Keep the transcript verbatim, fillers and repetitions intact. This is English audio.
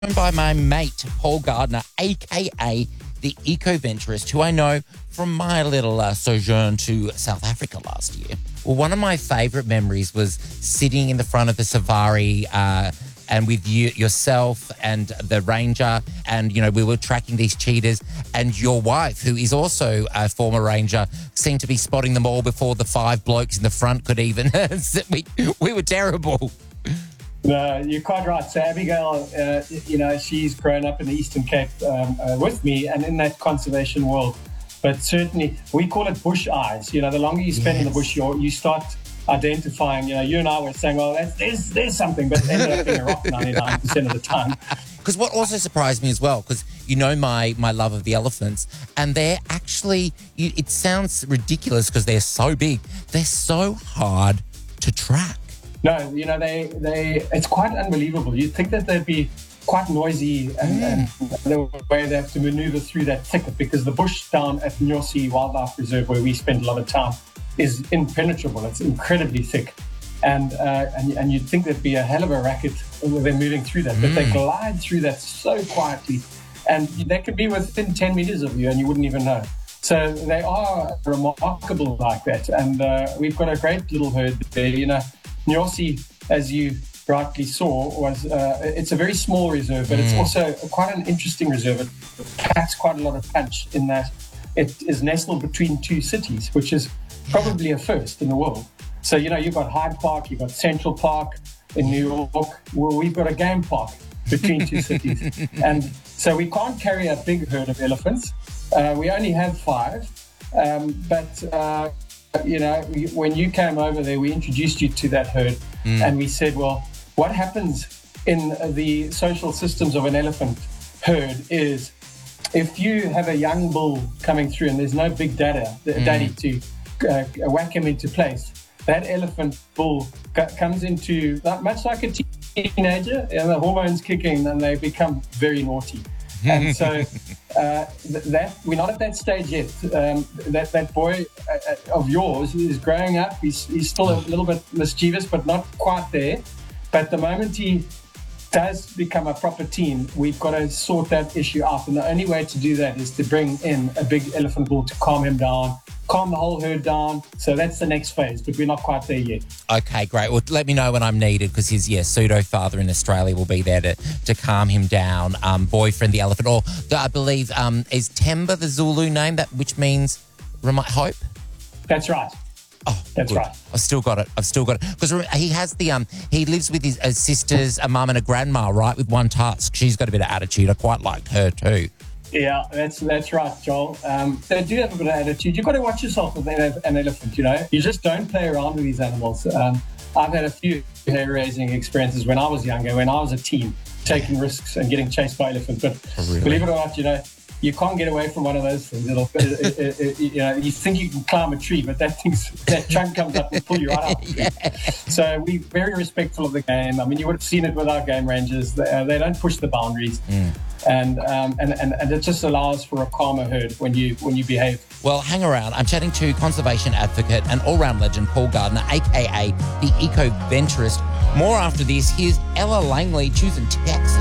By my mate, Paul Gardner, a k a the Eco-Venturist, who I know from my little uh, sojourn to South Africa last year. Well, one of my favourite memories was sitting in the front of the safari uh, and with you, yourself and the ranger, and, you know, we were tracking these cheetahs, and your wife, who is also a former ranger, seemed to be spotting them all before the five blokes in the front could even. we, we were terrible. No, you're quite right. So Abigail, uh, you know, she's grown up in the Eastern Cape um, uh, with me and in that conservation world. But certainly, we call it bush eyes. You know, the longer you spend yes. in the bush, you you start identifying. You know, you and I were saying, well, that's, there's there's something, but it ended up being a rock ninety-nine percent of the time. Because what also surprised me as well, because you know my my love of the elephants, and they're actually, you, it sounds ridiculous because they're so big, they're so hard to track. No, you know, they, they it's quite unbelievable. You'd think that they'd be quite noisy and, mm. and the way they have to maneuver through that thicket, because the bush down at Nyosi Wildlife Reserve, where we spend a lot of time, is impenetrable. It's incredibly thick. And, uh, and, and you'd think there'd be a hell of a racket when they're moving through that, but mm. they glide through that so quietly. And they could be within ten meters of you and you wouldn't even know. So they are remarkable like that. And uh, we've got a great little herd there, you know. Nyosi, as you rightly saw, was uh, it's a very small reserve, but mm. it's also quite an interesting reserve. It packs quite a lot of punch in that it is nestled between two cities, which is probably a first in the world. So, you know, you've got Hyde Park, you've got Central Park in New York. Well, we've got a game park between two cities. And so we can't carry a big herd of elephants. Uh, we only have five, um, but... Uh, You know, when you came over there, we introduced you to that herd mm. and we said, well, what happens in the social systems of an elephant herd is if you have a young bull coming through and there's no big dada, mm. daddy to uh, whack him into place, that elephant bull comes into, much like a teenager, and the hormones kick in and they become very naughty. And so uh, that we're not at that stage yet. Um, that that boy uh, of yours is growing up. He's he's still a little bit mischievous, but not quite there. But the moment he does become a proper teen, we've got to sort that issue out. And the only way to do that is to bring in a big elephant bull to calm him down, calm the whole herd down. So that's the next phase, but we're not quite there yet. Okay, great. Well, let me know when I'm needed, because his yeah, pseudo father in Australia will be there to, to calm him down. Um, boyfriend, the elephant, or the, I believe um, is Temba the Zulu name, that which means remi- hope. That's right. Oh, that's good. right. I've still got it. I've still got it because he has the um. He lives with his uh, sisters, a mum and a grandma, right? With one tusk. She's got a bit of attitude. I quite liked her too. Yeah, that's that's right, Joel. Um, they do have a bit of attitude. You've got to watch yourself with an elephant, you know. You just don't play around with these animals. Um, I've had a few hair-raising experiences when I was younger, when I was a teen, taking risks and getting chased by elephants. But oh, really? Believe it or not, you know, you can't get away from one of those things. It'll, it, it, it, you know, you think you can climb a tree, but that thing's, that trunk comes up and pull you right out. Yeah. So we're very respectful of the game. I mean, you would have seen it with our game rangers. They, uh, they don't push the boundaries. Mm. And, um, and and and it just allows for a calmer herd when you when you behave. Well, hang around. I'm chatting to conservation advocate and all-round legend Paul Gardner, a k a the Eco-Venturist. More after this. Here's Ella Langley choosing Texas.